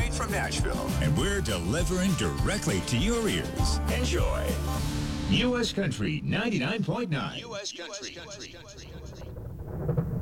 straight from Nashville. And we're delivering directly to your ears. Enjoy. U.S. Country 99.9. U.S. Country.